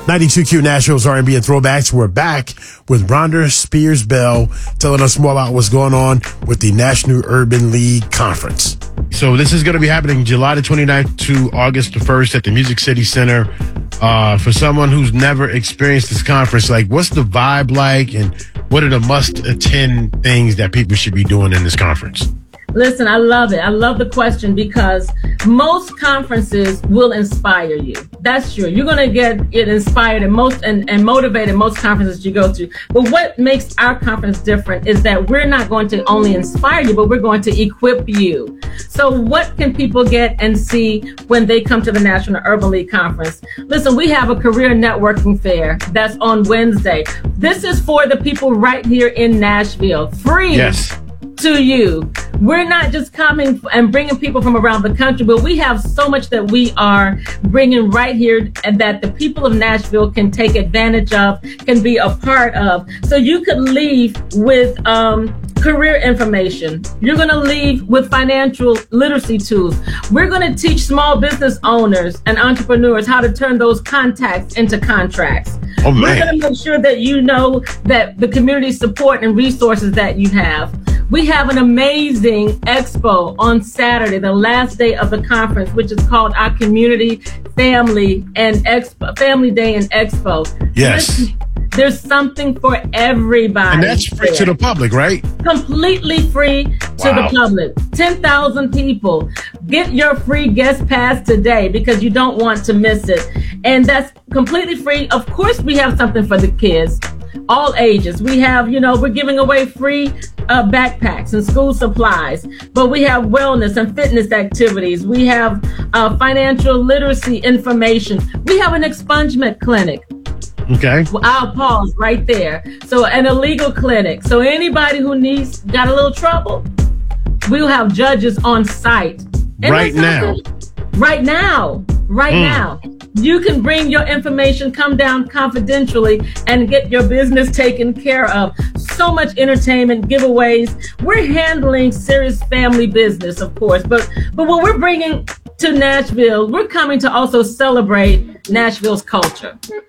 92Q Nashville's R&B and Throwbacks. We're back with Rhonda Spears Bell telling us more about what's going on with the National Urban League Conference. So this is going to be happening July the 29th to August the 1st at the Music City Center. For someone who's never experienced this conference, like, what's the vibe like, and what are the must-attend things that people should be doing in this conference? Listen, I love it. I love the question because most conferences will inspire you. That's true. You're going to get it inspired and motivated most conferences you go to. But what makes our conference different is that we're not going to only inspire you, but we're going to equip you. So what can people get and see when they come to the National Urban League Conference? Listen, we have a career networking fair that's on Wednesday. This is for the people right here in Nashville. Free. Yes. To you. We're not just coming and bringing people from around the country, but we have so much that we are bringing right here and that the people of Nashville can take advantage of, can be a part of. So you could leave with career information. You're going to leave with financial literacy tools. We're going to teach small business owners and entrepreneurs how to turn those contacts into contracts. Oh, man. We're going to make sure that you know that the community support and resources that you have. We have an amazing expo on Saturday, the last day of the conference, which is called our Community Family Day and Expo. Yes. There's something for everybody. And that's free to the public, right? Completely free to the public. 10,000 people. Get your free guest pass today because you don't want to miss it. And that's completely free. Of course, we have something for the kids, all ages. We have, we're giving away free backpacks and school supplies, but we have wellness and fitness activities. We have financial literacy information. We have an expungement clinic. Okay. I'll pause right there. So an illegal clinic. So anybody who got a little trouble, we'll have judges on site. And right now. Right now. You can bring your information, come down confidentially, and get your business taken care of. So much entertainment, giveaways. We're handling serious family business, of course, but what we're bringing to Nashville, we're coming to also celebrate Nashville's culture.